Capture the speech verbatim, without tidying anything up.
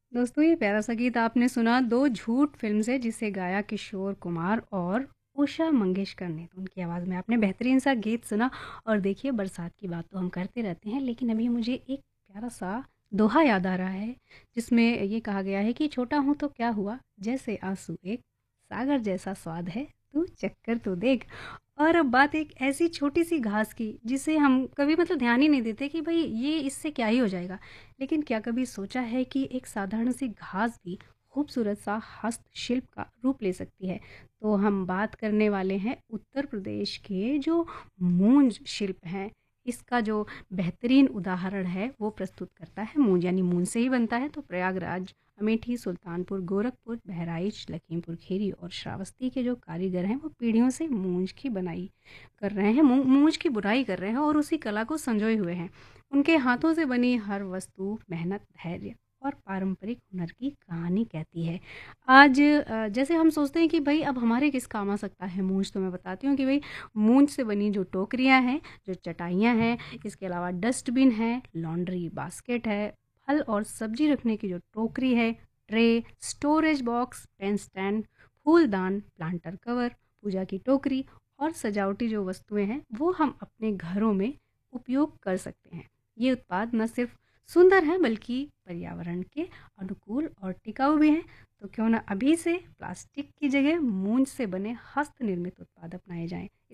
दोस्तों ये प्यारा सा गीत आपने सुना दो झूठ फ़िल्म से, जिसे गाया किशोर कुमार और उषा मंगेशकर ने। तो उनकी आवाज़ में आपने बेहतरीन सा गीत सुना। और देखिए, बरसात की बात तो हम करते रहते हैं, लेकिन अभी मुझे एक प्यारा सा दोहा याद आ रहा है, जिसमें ये कहा गया है कि छोटा हूँ तो क्या हुआ, जैसे आंसू एक, सागर जैसा स्वाद है, तू चक्कर तो देख। और अब बात एक ऐसी छोटी सी घास की, जिसे हम कभी मतलब ध्यान ही नहीं देते कि भाई ये इससे क्या ही हो जाएगा। लेकिन क्या कभी सोचा है कि एक साधारण सी घास भी खूबसूरत सा हस्तशिल्प का रूप ले सकती है। तो हम बात करने वाले हैं उत्तर प्रदेश के जो मूंज शिल्प हैं। इसका जो बेहतरीन उदाहरण है वो प्रस्तुत करता है मूंज, यानी मूंज से ही बनता है। तो प्रयागराज, अमेठी, सुल्तानपुर, गोरखपुर, बहराइच, लखीमपुर खीरी और श्रावस्ती के जो कारीगर हैं वो पीढ़ियों से मूंज की बनाई कर रहे हैं, मूं- मूंज की बुनाई कर रहे हैं और उसी कला को संजोए हुए हैं। उनके हाथों से बनी हर वस्तु मेहनत, धैर्य और पारंपरिक हुनर की कहानी कहती है। आज अ, जैसे हम सोचते हैं कि भाई अब हमारे किस काम आ सकता है मूंज, तो मैं बताती हूँ कि भाई मूंज से बनी जो टोकरियाँ हैं, जो चटाइयाँ हैं, इसके अलावा डस्टबिन है, लॉन्ड्री बास्केट है, फल और सब्जी रखने की जो टोकरी है, tray, storage box, pen stand, फूलदान, प्लांटर कवर, पूजा की टोकरी और सजावटी जो वस्तुएं हैं वो हम अपने घरों में उपयोग कर सकते हैं। ये उत्पाद न सिर्फ सुंदर हैं बल्कि पर्यावरण के अनुकूल और टिकाऊ भी हैं। तो क्यों ना अभी से प्लास्टिक की जगह मूंज से बने हस्त निर्मित उत्पाद अपनाए जाएं।